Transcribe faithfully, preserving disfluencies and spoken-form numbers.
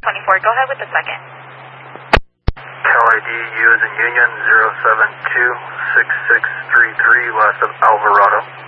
twenty-four. Go ahead with the second. Cal I D U as in Union zero seven two six six three three west of Alvarado.